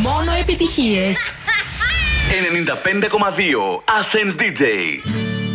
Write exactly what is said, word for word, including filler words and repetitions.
Μόνο επιτυχίες. ενενήντα πέντε κόμμα δύο Athens ντι τζέι.